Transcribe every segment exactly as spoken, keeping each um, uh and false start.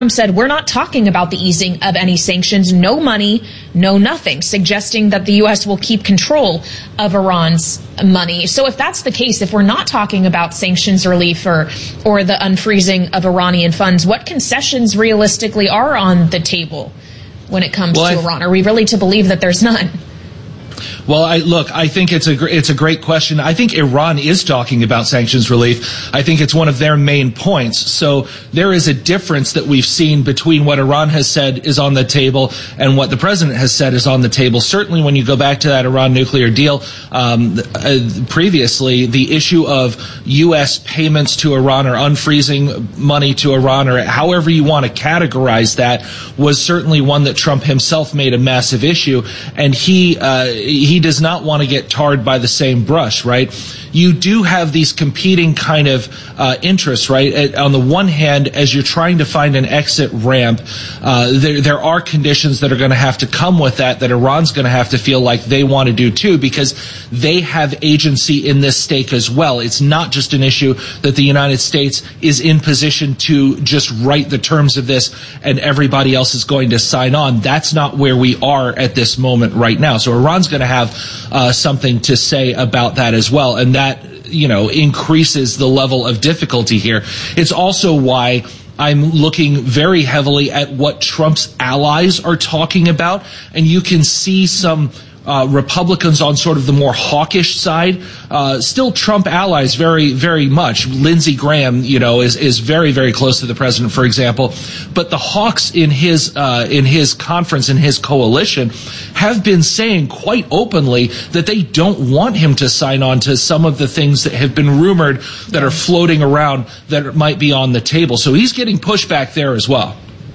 said, we're not talking about the easing of any sanctions, no money, no nothing, suggesting that the U S will keep control of Iran's money. So if that's the case, if we're not talking about sanctions relief or, or the unfreezing of Iranian funds, what concessions realistically are on the table when it comes well, to Iran? Are we really to believe that there's none? Well, I, look, I think it's a gr- it's a great question. I think Iran is talking about sanctions relief. I think it's one of their main points. So there is a difference that we've seen between what Iran has said is on the table and what the president has said is on the table. Certainly, when you go back to that Iran nuclear deal um, uh, previously, the issue of U S payments to Iran or unfreezing money to Iran or however you want to categorize that was certainly one that Trump himself made a massive issue, and he uh, he does not want to get tarred by the same brush, right? You do have these competing kind of uh, interests, right? At, on the one hand, as you're trying to find an exit ramp, uh, there, there are conditions that are going to have to come with that, that Iran's going to have to feel like they want to do too, because they have agency in this stake as well. It's not just an issue that the United States is in position to just write the terms of this and everybody else is going to sign on. That's not where we are at this moment right now. So Iran's going to have uh, something to say about that as well, and that, you know, increases the level of difficulty here. It's also why I'm looking very heavily at what Trump's allies are talking about, and you can see some Uh, Republicans on sort of the more hawkish side, uh, still Trump allies very, very much. Lindsey Graham, you know, is, is very, very close to the president, for example. But the hawks in his, uh, in his conference, in his coalition, have been saying quite openly that they don't want him to sign on to some of the things that have been rumored that are floating around that might be on the table. So he's getting pushback there as well.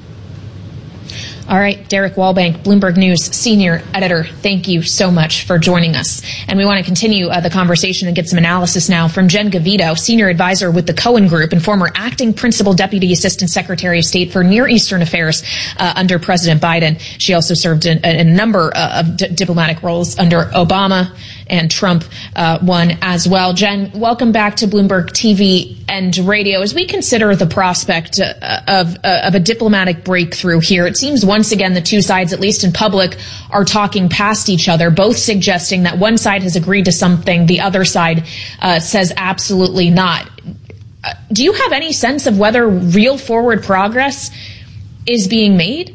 All right, Derek Wallbank, Bloomberg News senior editor, thank you so much for joining us. And we want to continue uh, the conversation and get some analysis now from Jen Gavito, senior advisor with the Cohen Group and former acting principal deputy assistant secretary of state for Near Eastern affairs uh, under President Biden. She also served in a, a number uh, of d- diplomatic roles under Obama and Trump uh, one as well. Jen, welcome back to Bloomberg T V and radio. As we consider the prospect uh, of, uh, of a diplomatic breakthrough here, it seems once again the two sides, at least in public, are talking past each other, both suggesting that one side has agreed to something, the other side uh, says absolutely not. Uh, do you have any sense of whether real forward progress is being made?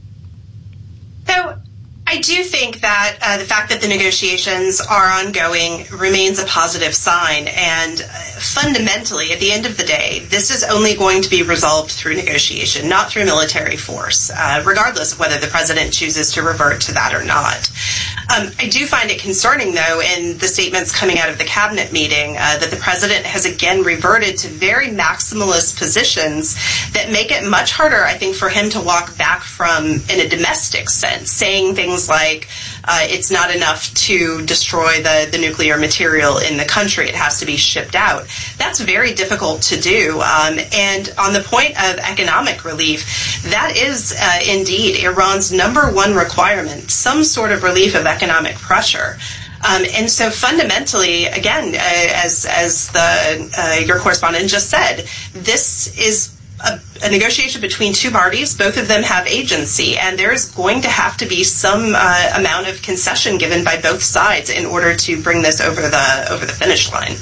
So I do think that uh, the fact that the negotiations are ongoing remains a positive sign. And uh, fundamentally, at the end of the day, this is only going to be resolved through negotiation, not through military force, uh, regardless of whether the president chooses to revert to that or not. Um, I do find it concerning, though, in the statements coming out of the cabinet meeting, uh, that the president has again reverted to very maximalist positions that make it much harder, I think, for him to walk back from in a domestic sense, saying things like uh, it's not enough to destroy the, the nuclear material in the country. It has to be shipped out. That's very difficult to do. Um, and on the point of economic relief, that is uh, indeed Iran's number one requirement, some sort of relief of economic pressure. Um, and so fundamentally, again, uh, as as the uh, your correspondent just said, this is A, a negotiation between two parties. Both of them have agency, and there's going to have to be some uh, amount of concession given by both sides in order to bring this over the over the finish line.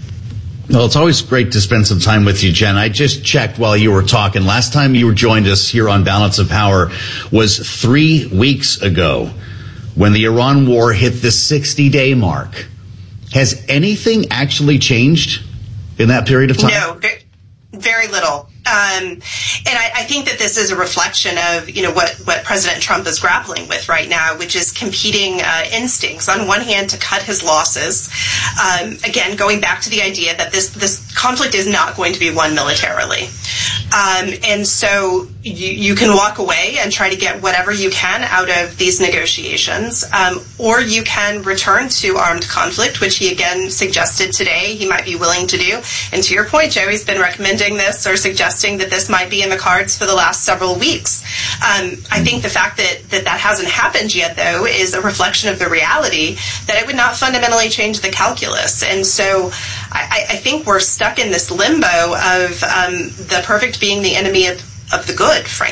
Well, it's always great to spend some time with you, Jen. I just checked while you were talking. Last time you were joined us here on Balance of Power was three weeks ago when the Iran war hit the sixty-day mark. Has anything actually changed in that period of time? No, very little. Um, and I, I think that this is a reflection of, you know, what, what President Trump is grappling with right now, which is competing uh, instincts. On one hand, to cut his losses. Um, again, going back to the idea that this, this conflict is not going to be won militarily. Um, and so you, you can walk away and try to get whatever you can out of these negotiations, um, or you can return to armed conflict, which he again suggested today he might be willing to do. And to your point, Joe, he's been recommending this or suggesting that this might be in the cards for the last several weeks. Um, I think the fact that, that that hasn't happened yet, though, is a reflection of the reality that it would not fundamentally change the calculus. And so I, I think we're stuck in this limbo of um, the perfect being the enemy of of the good, frankly.